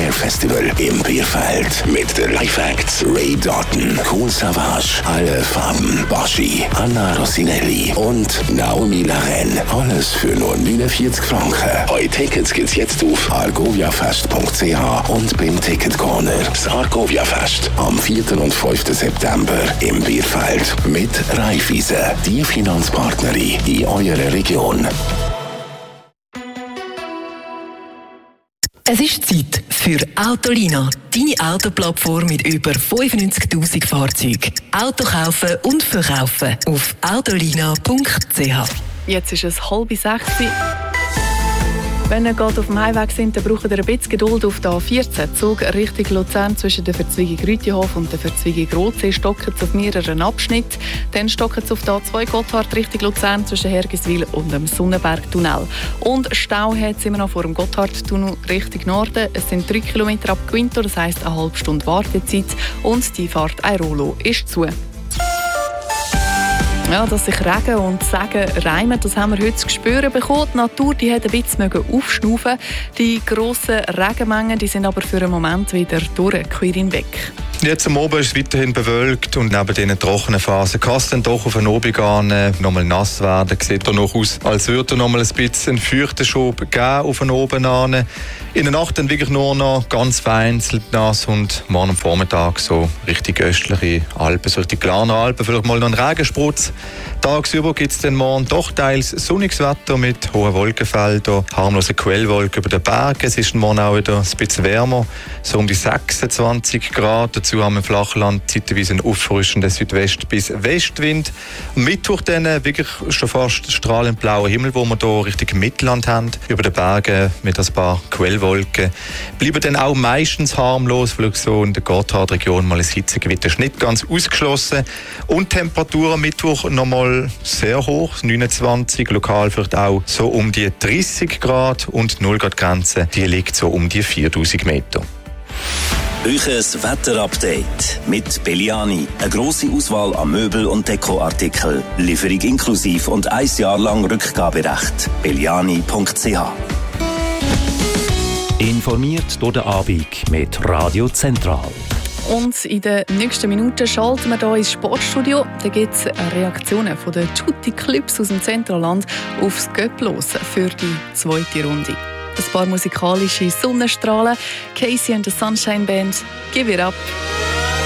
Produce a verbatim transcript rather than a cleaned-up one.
Air Festival im Bierfeld mit den Live-Acts Ray Doughton, Kool Savas, Alle Farben, Baschi, Anna Rossinelli und Naomi Laren. Alles für nur neunundvierzig Franken. Eure Tickets gibt's jetzt auf argoviafest punkt c h und beim Ticket Corner. Das Argovia Fest am vierten und fünften September im Bierfeld mit Raiffeisen, die Finanzpartnerin in eurer Region. Es ist Zeit für Autolina, deine Autoplattform mit über fünfundneunzigtausend Fahrzeugen. Auto kaufen und verkaufen auf autolina punkt c h. Jetzt ist es halb sechs. Wenn ihr gerade auf dem Heimweg sind, dann braucht ihr ein bisschen Geduld auf der A vierzehn. Zug Richtung Luzern zwischen der Verzweigung Rütihof und der Verzweigung Rotsee stocken auf mehreren Abschnitten. Dann stocken es auf der A zwei Gotthard Richtung Luzern zwischen Hergiswil und dem Sonnenbergtunnel. Und Stau hat es immer noch vor dem Gotthardtunnel Richtung Norden. Es sind drei Kilometer ab Quinto, das heisst eine halbe Stunde Wartezeit. Und die Fahrt Airolo ist zu. Ja, dass sich Regen und Segen reimen, das haben wir heute zu spüren bekommen. Die Natur die hat ein bisschen aufschnaufen. Die grossen Regenmengen die sind aber für einen Moment wieder durch. Quirin weg. Jetzt am Abend ist es weiterhin bewölkt und neben diesen trockenen Phasen kann es dann doch auf den Abend gehen, nochmal nass werden. Sieht danach aus, als würde es nochmal ein bisschen einen feuchten Schub geben auf den Abend an. In der Nacht dann wirklich nur noch ganz vereinzelt nass und morgen am Vormittag so richtig östliche Alpen, so die Glarner Alpen, vielleicht mal noch einen Regensprutz. Tagsüber gibt es dann morgen doch teils sonniges Wetter mit hohen Wolkenfeldern, harmlose Quellwolken über den Bergen. Es ist morgen auch wieder ein bisschen wärmer, so um die sechsundzwanzig Grad. Dazu haben wir im Flachland zeitweise einen auffrischenden Südwest- bis Westwind. Am Mittwoch dann wirklich schon fast strahlend blauer Himmel, wo wir hier Richtung Mittelland haben, über den Bergen mit ein paar Quellwolken. Bleiben dann auch meistens harmlos, vielleicht so in der Gotthardregion mal ein Hitzegewitter ist nicht ganz ausgeschlossen. Und Temperaturen am Mittwoch nochmal sehr hoch, neunundzwanzig, lokal vielleicht auch so um die dreißig Grad und null Grad Grenze, die liegt so um die viertausend Meter. Euches Wetterupdate mit Belliani. Eine grosse Auswahl an Möbel- und Dekoartikeln. Lieferung inklusiv und ein Jahr lang Rückgaberecht. belliani punkt c h. Informiert durch den Abend mit Radio Zentral. Und in den nächsten Minuten schalten wir hier ins Sportstudio. Da gibt es Reaktionen von den Tutti Clips aus dem Zentralland aufs Göpplos für die zweite Runde. Ein paar musikalische Sonnenstrahlen. Casey and the Sunshine Band. Give it up.